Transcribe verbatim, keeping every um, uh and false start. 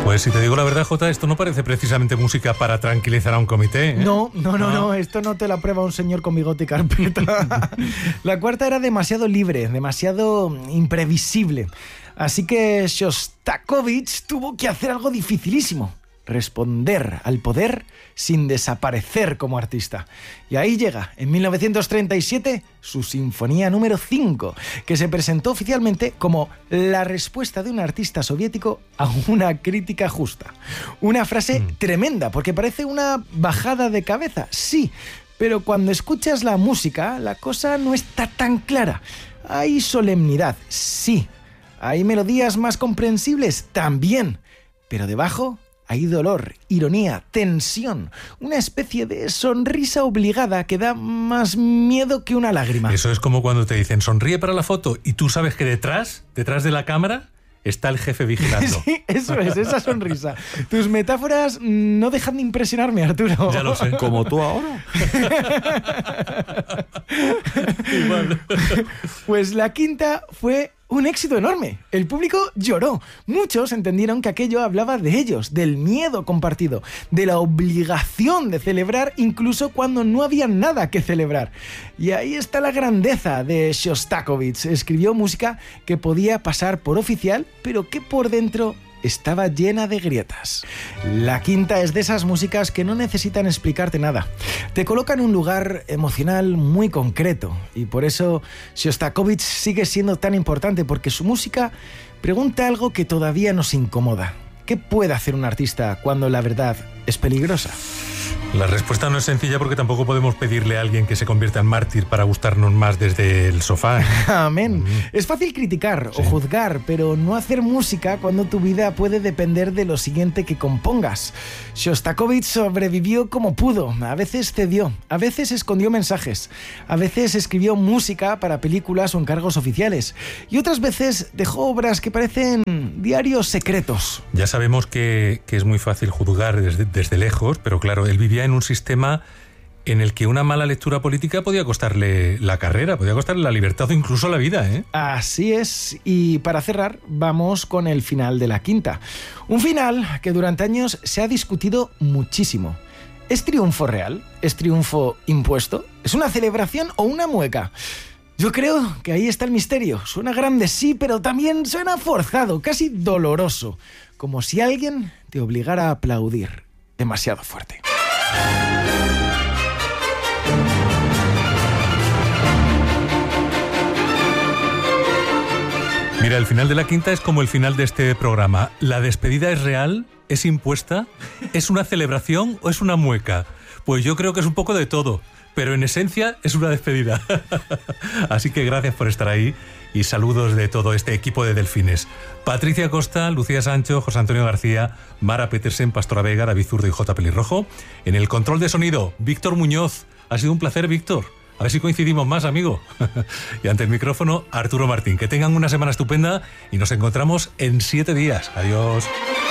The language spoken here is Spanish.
Pues si te digo la verdad, Jota, esto no parece precisamente música para tranquilizar a un comité, ¿eh? No, no, no, Ah. no, esto no te lo aprueba un señor con bigote y carpeta. La cuarta era demasiado libre, demasiado imprevisible. Así que Shostakovich tuvo que hacer algo dificilísimo: responder al poder sin desaparecer como artista. Y ahí llega, en mil novecientos treinta y siete, su Sinfonía número cinco, que se presentó oficialmente como la respuesta de un artista soviético a una crítica justa. Una frase mm. tremenda, porque parece una bajada de cabeza, sí, pero cuando escuchas la música, la cosa no está tan clara. Hay solemnidad, sí. Hay melodías más comprensibles, también. Pero debajo hay dolor, ironía, tensión, una especie de sonrisa obligada que da más miedo que una lágrima. Eso es como cuando te dicen sonríe para la foto y tú sabes que detrás, detrás de la cámara, está el jefe vigilando. Sí, eso es, esa sonrisa. Tus metáforas no dejan de impresionarme, Arturo. Ya lo sé. Como tú ahora. Igual. Pues la quinta fue un éxito enorme. El público lloró. Muchos entendieron que aquello hablaba de ellos, del miedo compartido, de la obligación de celebrar incluso cuando no había nada que celebrar. Y ahí está la grandeza de Shostakovich. Escribió música que podía pasar por oficial, pero que por dentro estaba llena de grietas. La quinta es de esas músicas que no necesitan explicarte nada. Te coloca en un lugar emocional muy concreto, y por eso Shostakovich sigue siendo tan importante, porque su música pregunta algo que todavía nos incomoda. ¿Qué puede hacer un artista cuando la verdad es peligrosa? La respuesta no es sencilla, porque tampoco podemos pedirle a alguien que se convierta en mártir para gustarnos más desde el sofá. Amén. Mm. Es fácil criticar Sí. o juzgar, pero no hacer música cuando tu vida puede depender de lo siguiente que compongas. Shostakovich sobrevivió como pudo. A veces cedió, a veces escondió mensajes, a veces escribió música para películas o encargos oficiales, y otras veces dejó obras que parecen diarios secretos. Ya sabemos que, que es muy fácil juzgar desde, desde lejos, pero claro, él vivía en un sistema en el que una mala lectura política podía costarle la carrera, podía costarle la libertad o incluso la vida, ¿eh? Así es, y para cerrar vamos con el final de la quinta. Un final que durante años se ha discutido muchísimo. ¿Es triunfo real? ¿Es triunfo impuesto? ¿Es una celebración o una mueca? Yo creo que ahí está el misterio. Suena grande, sí, pero también suena forzado, casi doloroso, como si alguien te obligara a aplaudir demasiado fuerte. Mira, el final de la quinta es como el final de este programa. ¿La despedida es real? ¿Es impuesta? ¿Es una celebración o es una mueca? Pues yo creo que es un poco de todo, pero en esencia es una despedida. Así que gracias por estar ahí y saludos de todo este equipo de Delfines. Patricia Costa, Lucía Sancho, José Antonio García, Mara Petersen, Pastora Vega, David Zurdo y J. Pelirrojo. En el control de sonido, Víctor Muñoz. Ha sido un placer, Víctor. A ver si coincidimos más, amigo. Y ante el micrófono, Arturo Martín. Que tengan una semana estupenda y nos encontramos en siete días. Adiós.